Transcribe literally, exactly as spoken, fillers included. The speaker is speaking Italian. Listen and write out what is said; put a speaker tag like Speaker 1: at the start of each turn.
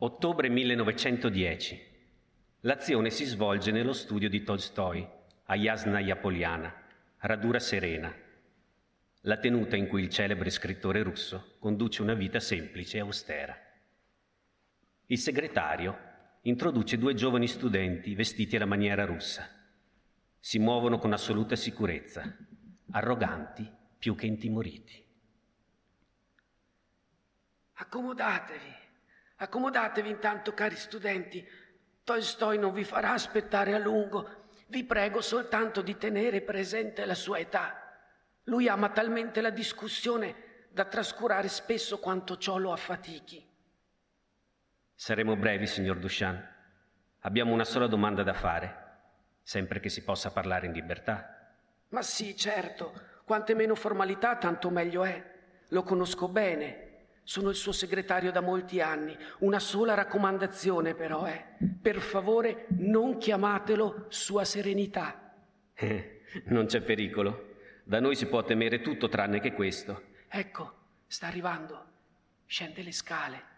Speaker 1: Ottobre millenovecentodieci. L'azione si svolge nello studio di Tolstoj, a Jasnaja Poliana, Radura Serena, la tenuta in cui il celebre scrittore russo conduce una vita semplice e austera. Il segretario introduce due giovani studenti vestiti alla maniera russa. Si muovono con assoluta sicurezza, arroganti più che intimoriti.
Speaker 2: Accomodatevi, accomodatevi intanto, cari studenti. Tolstoj non vi farà aspettare a lungo. Vi prego soltanto di tenere presente la sua età. Lui ama talmente la discussione da trascurare spesso quanto ciò lo affatichi.
Speaker 1: Saremo brevi, signor Duchamp. Abbiamo una sola domanda da fare, sempre che si possa parlare in libertà.
Speaker 2: Ma sì, certo. Quante meno formalità, tanto meglio è. Lo conosco bene. Sono il suo segretario da molti anni. Una sola raccomandazione però è: per favore non chiamatelo Sua Serenità.
Speaker 1: Eh, non c'è pericolo. Da noi si può temere tutto tranne che questo.
Speaker 2: Ecco, sta arrivando. Scende le scale.